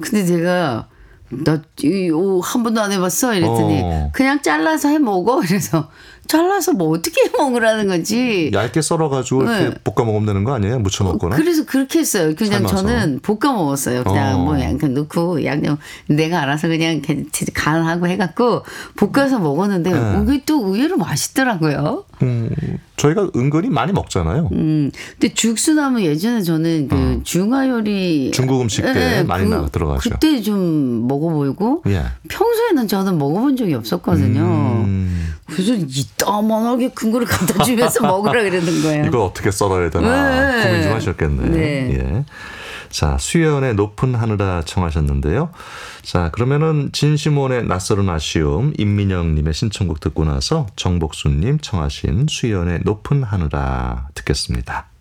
근데 제가 나 한 번도 안 해봤어 이랬더니 그냥 잘라서 해 먹어. 그래서 잘라서 뭐 어떻게 해 먹으라는 건지. 얇게 썰어가지고 네. 이렇게 볶아 먹으면 되는 거 아니에요? 무쳐 먹거나. 그래서 그렇게 했어요. 그냥 삶아서. 저는 볶아 먹었어요. 그냥 뭐 양념 넣고 양념 내가 알아서 그냥 간하고 해갖고 볶아서 먹었는데 이게 또 의외로 맛있더라고요. 저희가 은근히 많이 먹잖아요. 근데 죽순하면 예전에 저는 그 중화 요리 중국 음식 때 많이 들어가죠. 그때 좀 먹어보고 예. 평소에는 저는 먹어본 적이 없었거든요. 그래서 이따만하게 큰 거를 갖다 주면서 먹으라 그러는 거예요. 이걸 어떻게 썰어야 되나 고민 좀 하셨겠네. 네. 예. 자, 수연의 높은 하늘아 청하셨는데요. 자, 그러면은 진시몬의 낯설은 아쉬움 임민영님의 신청곡 듣고 나서 정복수님 청하신 수연의 높은 하늘아 듣겠습니다.